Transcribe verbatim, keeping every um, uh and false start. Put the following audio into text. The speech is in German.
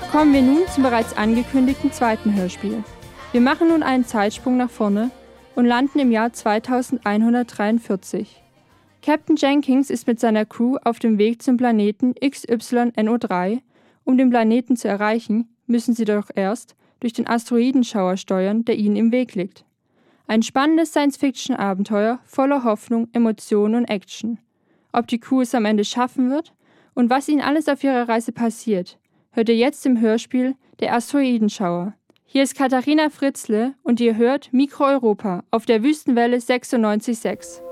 Kommen wir nun zum bereits angekündigten zweiten Hörspiel. Wir machen nun einen Zeitsprung nach vorne und landen im Jahr zweitausendeinhundertdreiundvierzig. Captain Jenkins ist mit seiner Crew auf dem Weg zum Planeten X Y N O drei. Um den Planeten zu erreichen, müssen sie doch erst durch den Asteroidenschauer steuern, der ihnen im Weg liegt. Ein spannendes Science-Fiction-Abenteuer voller Hoffnung, Emotionen und Action. Ob die Crew es am Ende schaffen wird und was ihnen alles auf ihrer Reise passiert, hört ihr jetzt im Hörspiel Der Asteroidenschauer. Hier ist Katharina Fritzle und ihr hört Mikro Europa auf der Wüstenwelle sechsundneunzig Komma sechs.